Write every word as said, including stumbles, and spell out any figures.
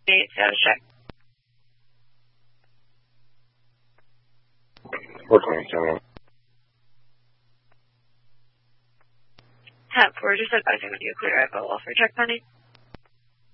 Status check. four twenty-seven. ten four, just advising when you clear echo for check funding.